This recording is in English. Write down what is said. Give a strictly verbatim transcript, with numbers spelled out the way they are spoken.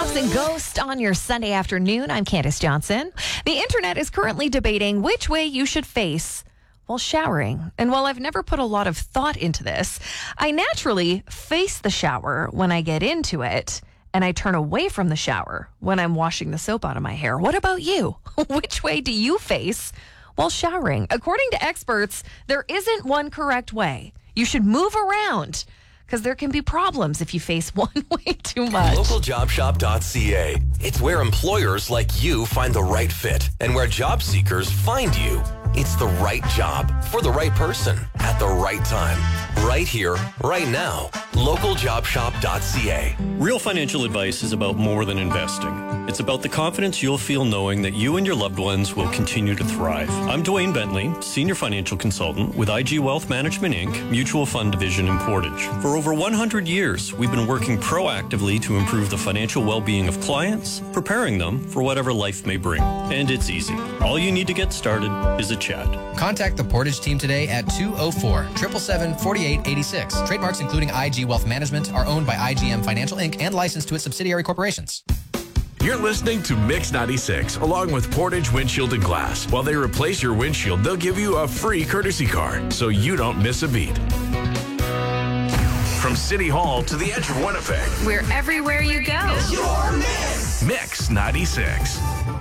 Loves and Ghost on your Sunday afternoon. I'm Candace Johnson. The internet is currently debating which way you should face while showering. And while I've never put a lot of thought into this, I naturally face the shower when I get into it, and I turn away from the shower when I'm washing the soap out of my hair. What about you? Which way do you face while showering? According to experts, there isn't one correct way. You should move around, because there can be problems if you face one way too much. local job shop dot c a. It's where employers like you find the right fit and where job seekers find you. It's the right job for the right person at the right time. Right here, right now. local job shop dot c a. Real financial advice is about more than investing. It's about the confidence you'll feel knowing that you and your loved ones will continue to thrive. I'm Dwayne Bentley, Senior Financial Consultant with I G Wealth Management, Incorporated, Mutual Fund Division in Portage. For over one hundred years, we've been working proactively to improve the financial well-being of clients, preparing them for whatever life may bring. And it's easy. All you need to get started is a chat. Contact the Portage team today at two oh four, seven seven seven, four eight eight six. Trademarks including I G Wealth Management are owned by I G M Financial Incorporated and licensed to its subsidiary corporations. You're listening to Mix ninety-six along with Portage Windshield and Glass. While they replace your windshield, they'll give you a free courtesy car so you don't miss a beat. From City Hall to the edge of Winnipeg, we're everywhere you go. Mix ninety-six.